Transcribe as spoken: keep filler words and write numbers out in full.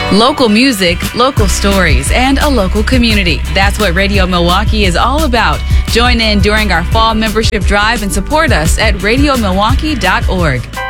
Local music, local stories, and a local community. That's what Radio Milwaukee is all about. Join in during our fall membership drive and support us at radio milwaukee dot org.